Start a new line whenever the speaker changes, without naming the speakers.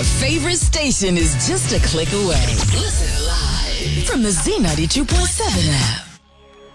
Your favorite station is just a click away. Listen live from the Z92.7 app.